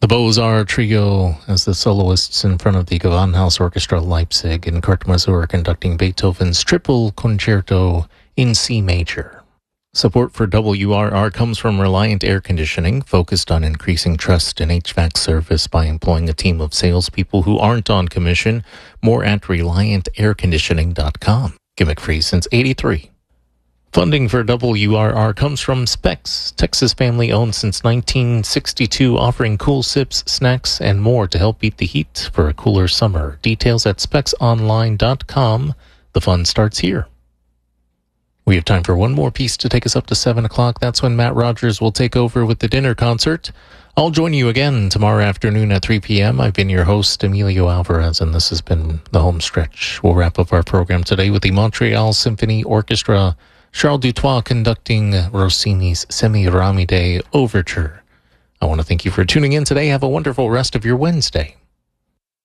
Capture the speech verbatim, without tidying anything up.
The Beaux-Arts Trio as the soloists in front of the Gewandhaus Orchestra Leipzig, and Kurt Masur conducting Beethoven's Triple Concerto in C major. Support for W R R comes from Reliant Air Conditioning, focused on increasing trust in H V A C service by employing a team of salespeople who aren't on commission. More at reliant air conditioning dot com. Gimmick free since eighty-three. Funding for W R R comes from Specs, Texas family owned since nineteen sixty-two, offering cool sips, snacks, and more to help beat the heat for a cooler summer. Details at specs online dot com. The fun starts here. We have time for one more piece to take us up to seven o'clock. That's when Matt Rogers will take over with the dinner concert. I'll join you again tomorrow afternoon at three p.m. I've been your host, Emilio Alvarez, and this has been The Home Stretch. We'll wrap up our program today with the Montreal Symphony Orchestra, Charles Dutoit conducting Rossini's Semiramide Overture. I want to thank you for tuning in today. Have a wonderful rest of your Wednesday.